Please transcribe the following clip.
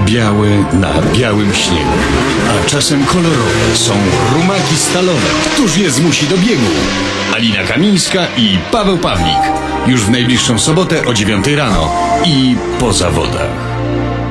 Białe na białym śniegu, a czasem kolorowe są rumaki stalowe. Któż je zmusi do biegu? Alina Kamińska i Paweł Pawlik. Już w najbliższą sobotę o 9 rano i po zawodach.